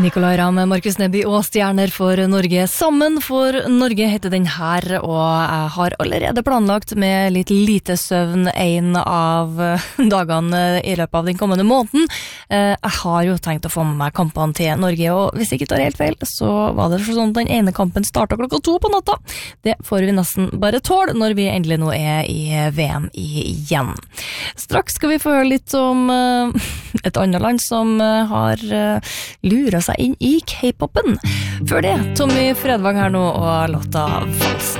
Nicolai Ramm, Markus Neby og Stjerner for Norge. Sammen for Norge heter den her, og jeg har allerede planlagt med litt lite søvn en av dagene i løpet av den kommende måneden. Jeg har jo tenkt å få med meg kampene til Norge, og hvis jeg ikke tar helt feil, så var det sånn at den ene kampen startet 2:00 på natta. Det får vi nesten bare tål når vi endelig nå er i VM igjen. Straks skal vi få høre litt om et annet land som har luret seg inn i K-popen. Før det, Tommy Fredvang her nå og låta Falsk.